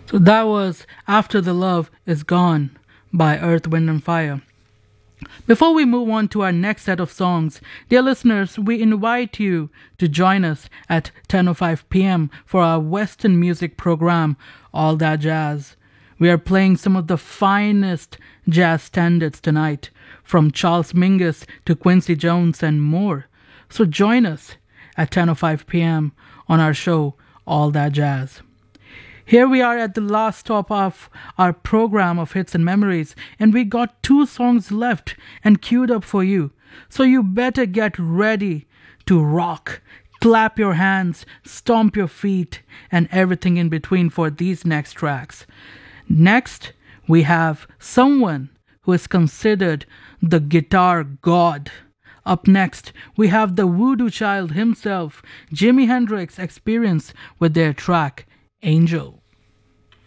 So that was After the Love Is Gone by Earth, Wind and Fire. Before we move on to our next set of songs, dear listeners, we invite you to join us at 10:05 p.m. for our Western music program, All That Jazz. We are playing some of the finest jazz standards tonight, from Charles Mingus to Quincy Jones and more. So join us at 10:05 p.m. on our show, All That Jazz. Here we are at the last stop of our program of hits and memories, and we got 2 songs left and queued up for you. So you better get ready to rock, clap your hands, stomp your feet, and everything in between for these next tracks. Next, we have someone who is considered the guitar god. Up next, we have the voodoo child himself, Jimi Hendrix Experience, with their track, Angel.